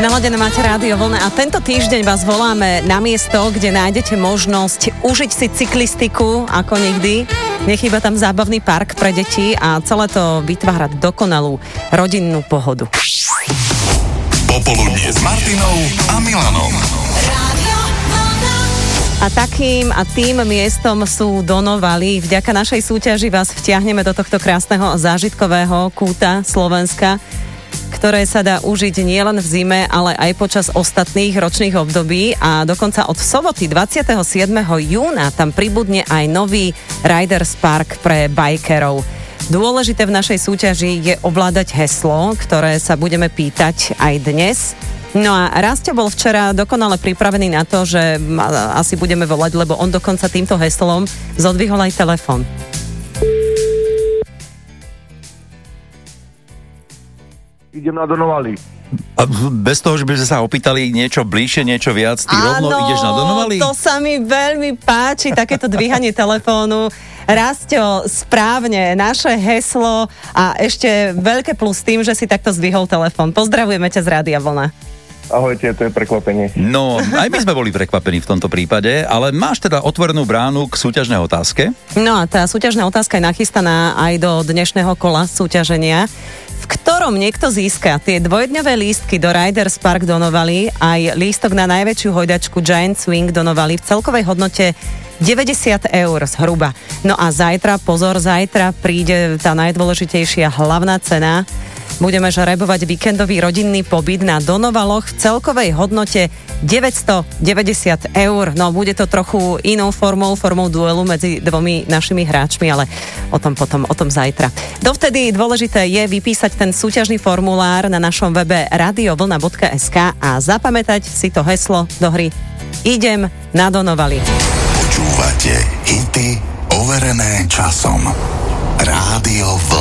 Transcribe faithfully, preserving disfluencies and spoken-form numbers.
Naladené máte Rádio Vlna a tento týždeň vás voláme na miesto, kde nájdete možnosť užiť si cyklistiku ako nikdy. Nechýba tam zábavný park pre deti a celé to vytvára dokonalú rodinnú pohodu. Popoludnie s Martinou a Milanom. A takým a tým miestom sú Donovali. Vďaka našej súťaži vás vtiahneme do tohto krásneho zážitkového kúta Slovenska, ktoré sa dá užiť nielen v zime, ale aj počas ostatných ročných období a dokonca od soboty dvadsiateho siedmeho júna tam pribudne aj nový Riders Park pre bajkerov. Dôležité v našej súťaži je ovládať heslo, ktoré sa budeme pýtať aj dnes. No a Rastio bol včera dokonale pripravený na to, že asi budeme volať, lebo on dokonca týmto heslom zodvihol aj telefón. Idem na Donovali. A bez toho, že by sme sa opýtali niečo bližšie, niečo viac, ty rovno ideš na Donovali? Áno, to sa mi veľmi páči, takéto dvíhanie telefónu. Rastio, správne, naše heslo a ešte veľké plus tým, že si takto zdvihol telefón. Pozdravujeme ťa z Rádia Vlna. Ahojte, to je prekvapenie. No, aj my sme boli prekvapení v tomto prípade, ale máš teda otvorenú bránu k súťažnej otázke? No a tá súťažná otázka je nachystaná aj do dnešného kola súťaženia, v ktorom niekto získa tie dvojdňové lístky do Riders Park Donovali aj lístok na najväčšiu hojdačku Giant Swing Donovali v celkovej hodnote deväťdesiat eur zhruba. No a zajtra, pozor, zajtra príde tá najdôležitejšia hlavná cena. Budeme žrebovať víkendový rodinný pobyt na Donovaloch v celkovej hodnote deväťstodeväťdesiat eur. No, bude to trochu inou formou, formou duelu medzi dvomi našimi hráčmi, ale o tom potom, o tom zajtra. Dovtedy dôležité je vypísať ten súťažný formulár na našom webe radiovlna bodka es ká a zapamätať si to heslo do hry Idem na Donovali. Počúvate hity overené časom. Rádio Vlna.